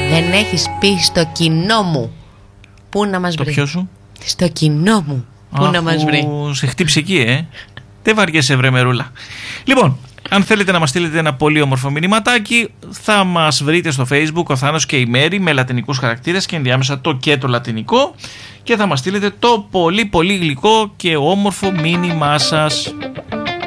Δεν έχεις πει στο κοινό μου πού να μας βρει. Το ποιο σου? Στο κοινό μου πού να μας βρει. Σε χτύψει εκεί, Δεν βαριέσαι, βρε μερούλα. Λοιπόν, αν θέλετε να μας στείλετε ένα πολύ όμορφο μηνυματάκι, θα μας βρείτε στο Facebook ο Θάνος και η Μέρη με λατινικούς χαρακτήρες και ενδιάμεσα το και το λατινικό, και θα μας στείλετε το πολύ πολύ γλυκό και όμορφο μήνυμά σας.